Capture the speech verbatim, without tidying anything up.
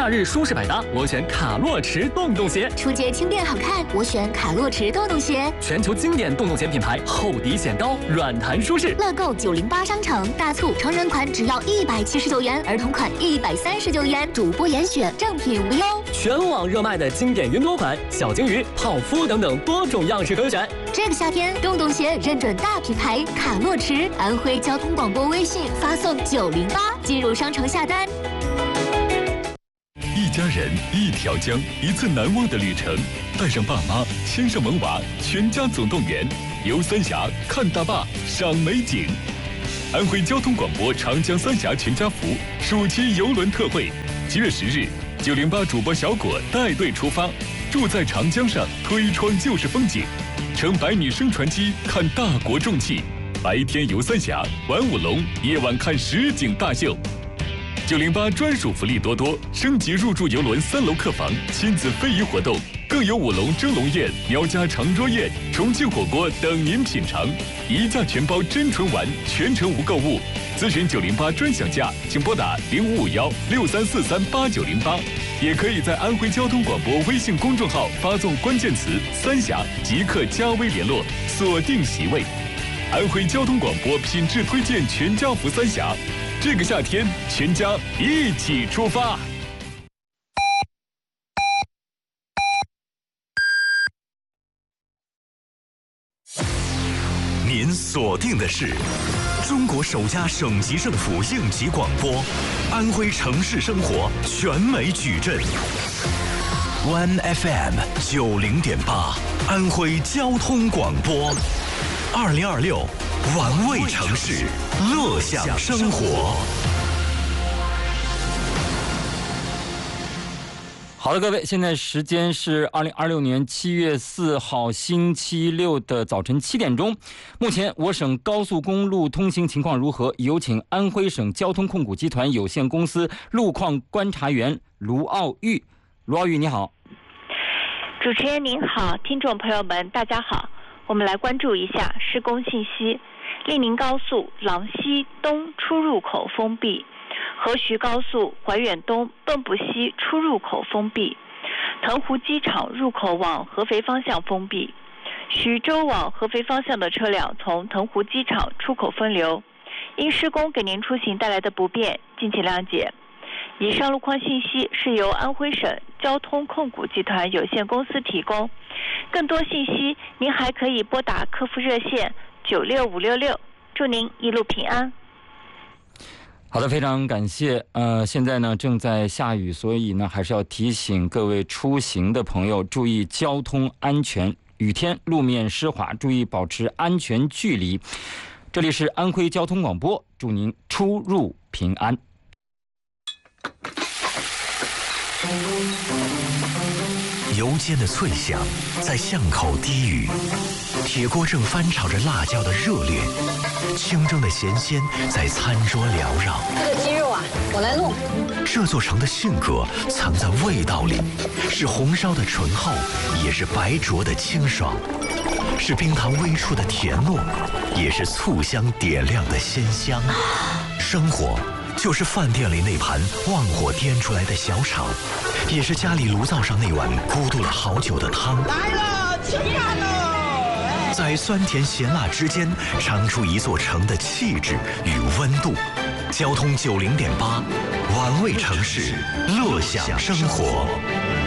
假日舒适百搭，我选卡洛驰洞洞鞋。 出街轻便好看，我选卡洛驰洞洞鞋。 全球经典洞洞鞋品牌，厚底显高，软弹舒适。 乐购九零八商城大促，成人款只要一百七十九元，儿童款一百三十九元，主播严选，正品无忧。 全网热卖的经典云朵款、小金鱼、泡芙等等多种样式可选。 这个夏天，洞洞鞋认准大品牌卡洛驰。安徽交通广播微信发送九零八进入商城下单。 一家人，一条江，一次难忘的旅程。带上爸妈，牵上萌娃，全家总动员，游三峡，看大坝，赏美景。安徽交通广播长江三峡全家福暑期游轮特惠，七月十日，九零八主播小果带队出发，住在长江上，推窗就是风景，乘百米升船机看大国重器，白天游三峡，玩舞龙，夜晚看实景大秀。九零八专属福利多多，升级入住游轮三楼客房，亲子非遗活动，更有舞龙蒸笼宴、苗家长桌宴、重庆火锅等您品尝，一价全包真纯丸，全程无购物。咨询九零八专享价，请拨打零五五幺六三四三八九零八，也可以在安徽交通广播微信公众号发送关键词“三峡”即可加微联络，锁定席位。安徽交通广播品质推荐全家福三峡。这个夏天，全家一起出发。 您锁定的是中国首家省级政府应急广播，安徽城市生活全美矩阵。One F M 九零点八，安徽交通广播。二零二六，玩味城市，乐享生活。 好的，各位，现在时间是二零二六年七月四号星期六的早晨七点钟。目前我省高速公路通行情况如何？有请安徽省交通控股集团有限公司路况观察员卢奥玉。卢奥玉，你好。 主持人您好，听众朋友们大家好，我们来关注一下施工信息。利宁高速廊西东出入口封闭，河徐高速怀远东蚌埠西出入口封闭，腾湖机场入口往合肥方向封闭，徐州往合肥方向的车辆从腾湖机场出口分流，因施工给您出行带来的不便，敬请谅解。以上路况信息是由安徽省交通控股集团有限公司提供，更多信息您还可以拨打客服热线九六五六六，祝您一路平安。 好的，非常感谢。呃，现在呢正在下雨，所以呢还是要提醒各位出行的朋友注意交通安全。雨天路面湿滑，注意保持安全距离。这里是安徽交通广播，祝您出入平安。 油煎的脆响在巷口低语，铁锅正翻炒着辣椒的热烈，清蒸的咸鲜在餐桌缭绕。 这个鸡肉啊，我来弄。 这座城的性格藏在味道里，是红烧的醇厚，也是白灼的清爽，是冰糖微出的甜糯，也是醋香点亮的鲜香。生活就是饭店里那盘旺火颠出来的小炒，也是家里炉灶上那碗咕嘟了好久的汤。 来了，吃饭喽！ 在酸甜咸辣之间，尝出一座城的气质与温度。交通九零点八，玩味城市，乐享生活。